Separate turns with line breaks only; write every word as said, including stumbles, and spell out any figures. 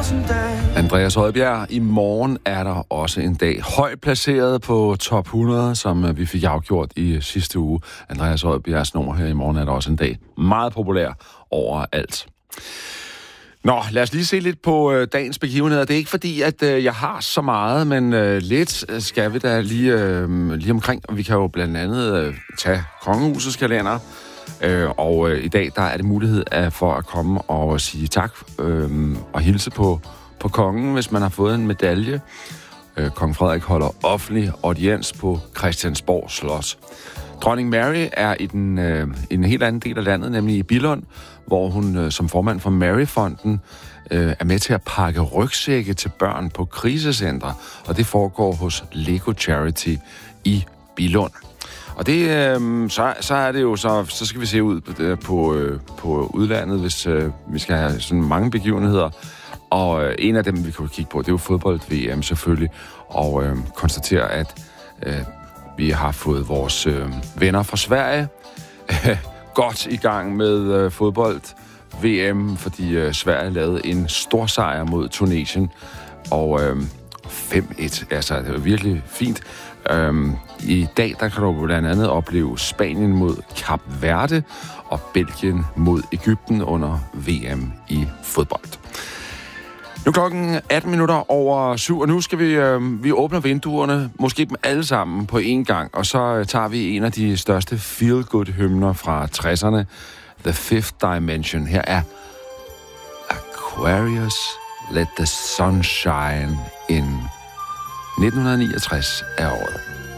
Andreas Odbjerg, i morgen er der også en dag højt placeret på top hundrede, som vi fik afgjort i sidste uge. Andreas Odbjergs nummer her i morgen er der også en dag meget populær overalt. Nå, lad os lige se lidt på øh, dagens begivenheder. Det er ikke fordi, at øh, jeg har så meget, men øh, lidt skal vi da lige, øh, lige omkring. Vi kan jo blandt andet øh, tage kongehusets kalender. Øh, og øh, i dag der er det mulighed af, for at komme og sige tak øh, og hilse på, på kongen, hvis man har fået en medalje. Øh, Kong Frederik holder offentlig audiens på Christiansborg Slot. Dronning Mary er i, den, øh, i en helt anden del af landet, nemlig i Billund, hvor hun øh, som formand for Maryfonden øh, er med til at pakke rygsække til børn på krisecentre, og det foregår hos Lego Charity i Billund. Og det, øh, så, så er det jo så, så skal vi se ud på, på, øh, på udlandet, hvis øh, vi skal have sådan mange begivenheder. Og øh, en af dem, vi kan kigge på, det er jo fodbold-V M selvfølgelig, og øh, konstatere, at øh, vi har fået vores øh, venner fra Sverige øh, godt i gang med øh, fodbold-V M, fordi øh, Sverige lavede en stor sejr mod Tunesien, og øh, fem et, altså det var virkelig fint. Øhm, I dag der kan du blandt andet opleve Spanien mod Kap Verde og Belgien mod Egypten under V M i fodbold. Nu er klokken atten minutter over syv, og nu skal vi, øh, vi åbner vinduerne, måske dem alle sammen på én gang, og så tager vi en af de største feel-good-hymner fra tresserne, The Fifth Dimension. Her er Aquarius, Let the Sun Shine In. nitten niogtres er året.